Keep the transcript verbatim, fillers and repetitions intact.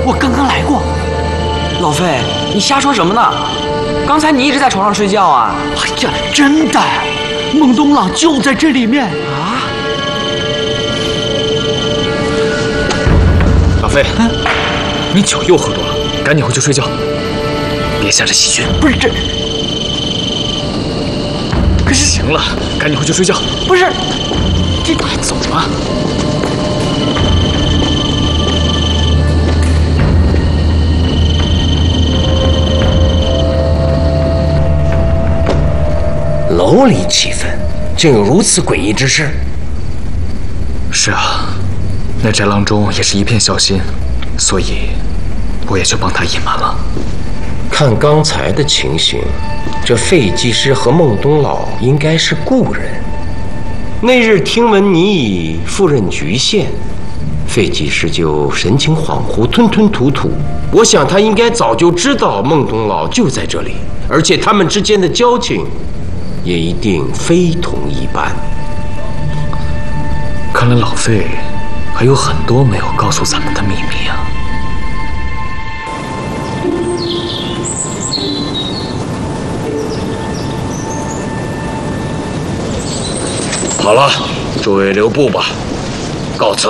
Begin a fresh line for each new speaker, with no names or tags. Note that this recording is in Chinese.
我刚刚来过。
老费，你瞎说什么呢？刚才你一直在床上睡觉啊！
哎呀，真的，孟东老就在这里面
啊！
老费，嗯、你酒又喝多了，赶紧回去睡觉，别吓着细菌。
不是这，可是
行了，赶紧回去睡觉。
不是，这
快走吧。
楼里气氛，竟有如此诡异之事。
是啊，那宅郎中也是一片孝心，所以我也就帮他隐瞒了。
看刚才的情形，这费技师和孟东老应该是故人。那日听闻你已赴任局县，费技师就神情恍惚，吞吞吐吐。我想他应该早就知道孟东老就在这里，而且他们之间的交情也一定非同一般。
看来老费还有很多没有告诉咱们的秘密啊。
好了，诸位留步吧，告辞。